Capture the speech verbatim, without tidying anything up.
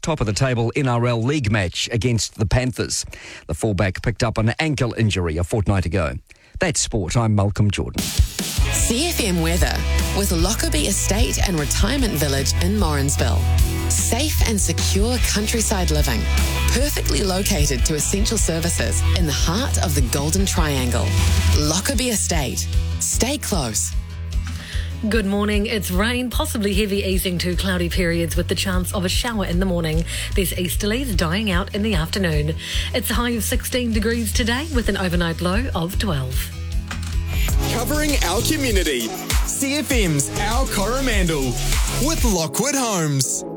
top of the table N R L League match against the Panthers. The fullback picked up an ankle injury a fortnight ago. That's sport. I'm Malcolm Jordan. C F M weather with Lockerbie Estate and Retirement Village in Morrinsville. Safe and secure countryside living, perfectly located to essential services in the heart of the Golden Triangle. Lockerbie Estate. Stay close. Good morning. It's rain, possibly heavy easing to cloudy periods with the chance of a shower in the morning. There's easterlies dying out in the afternoon. It's a high of sixteen degrees today with an overnight low of twelve. Covering our community. C F M's Our Coromandel with Lockwood Homes.